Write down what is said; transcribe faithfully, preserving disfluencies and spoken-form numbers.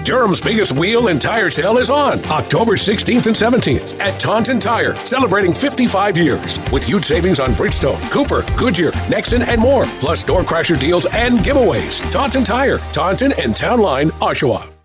Durham's biggest wheel and tire sale is on October sixteenth and seventeenth at Taunton Tire, celebrating fifty-five years with huge savings on Bridgestone, Cooper, Goodyear, Nexen, and more, plus door crasher deals and giveaways. Taunton Tire, Taunton and Town Line, Oshawa.